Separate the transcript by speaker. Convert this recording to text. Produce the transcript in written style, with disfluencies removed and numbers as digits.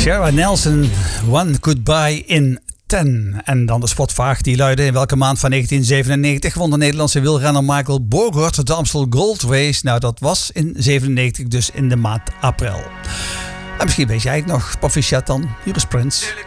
Speaker 1: Shara Nelson, One Goodbye in 10. En dan de spotvraag die luidde: in welke maand van 1997 won de Nederlandse wielrenner Michael Bogert de Amstel Gold Race? Nou, dat was in 97, dus in de maand april. En misschien weet jij het nog, proficiat dan. Hier is Prince.